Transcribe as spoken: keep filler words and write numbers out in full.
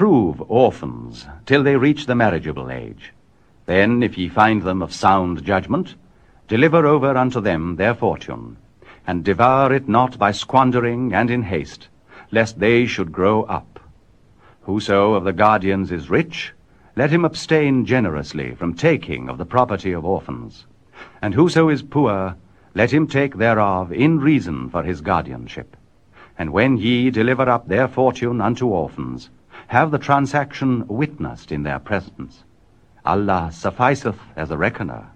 Reprove orphans till they reach the marriageable age. Then, if ye find them of sound judgment, deliver over unto them their fortune, and devour it not by squandering and in haste, lest they should grow up. Whoso of the guardians is rich, let him abstain generously from taking of the property of orphans. And whoso is poor, let him take thereof in reason for his guardianship. And when ye deliver up their fortune unto orphans, have the transaction witnessed in their presence. Allah sufficeth as a reckoner.